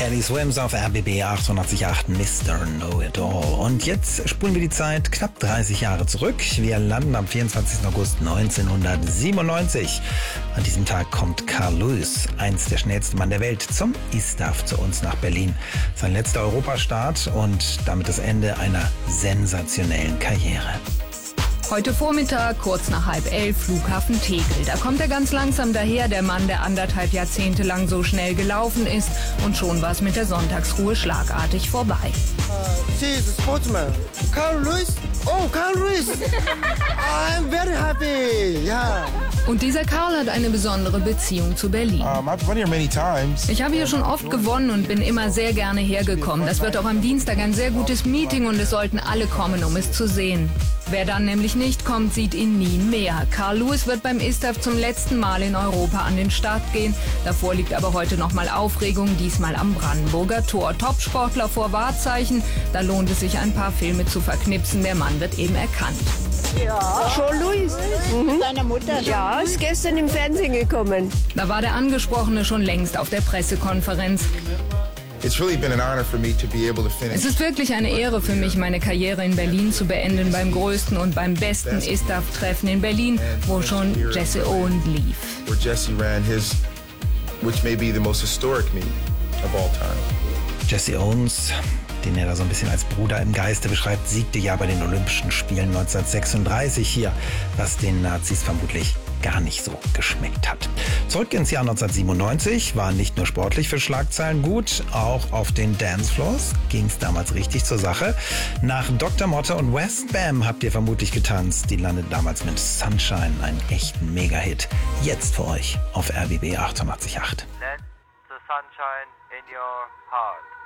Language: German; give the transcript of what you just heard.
Caddy Swims auf RBB 888 Mr. Know-It-All. Und jetzt spulen wir die Zeit knapp 30 Jahre zurück. Wir landen am 24. August 1997. An diesem Tag kommt Carl Lewis, einst der schnellste Mann der Welt, zum ISTAF zu uns nach Berlin. Sein letzter Europastart und damit das Ende einer sensationellen Karriere. Heute Vormittag, kurz nach 10:30, Flughafen Tegel. Da kommt er ganz langsam daher, der Mann, der 1,5 Jahrzehnte lang so schnell gelaufen ist. Und schon war es mit der Sonntagsruhe schlagartig vorbei. She is a sportsman. Carl Lewis? Oh, Carl Lewis! I'm very happy. Yeah. Und dieser Carl hat eine besondere Beziehung zu Berlin. I've run here many times. Ich habe hier schon oft gewonnen und bin immer sehr gerne hergekommen. Das wird auch am Dienstag ein sehr gutes Meeting und es sollten alle kommen, um es zu sehen. Wer dann nämlich nicht kommt, sieht ihn nie mehr. Carl Lewis wird beim ISTAF zum letzten Mal in Europa an den Start gehen. Davor liegt aber heute nochmal Aufregung, diesmal am Brandenburger Tor. Topsportler vor Wahrzeichen, da lohnt es sich, ein paar Filme zu verknipsen. Der Mann wird eben erkannt. Ja, Carl Lewis. Deine Mutter? Ja, ist gestern im Fernsehen gekommen. Da war der Angesprochene schon längst auf der Pressekonferenz. It's really been an honor for me to be able to finish. Es ist wirklich eine Ehre für mich, meine Karriere in Berlin zu beenden, beim größten und beim besten ISTAF-Treffen in Berlin, wo schon Jesse Owens lief. Where Jesse ran his, which may be the most historic meet of all time. Jesse Owens, den er da so ein bisschen als Bruder im Geiste beschreibt, siegte ja bei den Olympischen Spielen 1936 hier, was den Nazis vermutlich gar nicht so geschmeckt hat. Zurück ins Jahr 1997 war nicht nur sportlich für Schlagzeilen gut, auch auf den Dancefloors ging es damals richtig zur Sache. Nach Dr. Motte und West Bam habt ihr vermutlich getanzt. Die landet damals mit Sunshine, einen echten Mega-Hit. Jetzt für euch auf RBB 888. Let the sunshine in your heart.